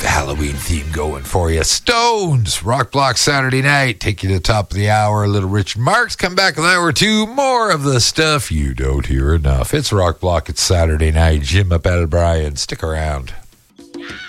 the Halloween theme going for you. Stones, Rock Block Saturday night. Take you to the top of the hour. Little Richard Marks. Come back in hour two. More of the stuff you don't hear enough. It's Rock Block. It's Saturday night. Jim up at O'Brien. Stick around.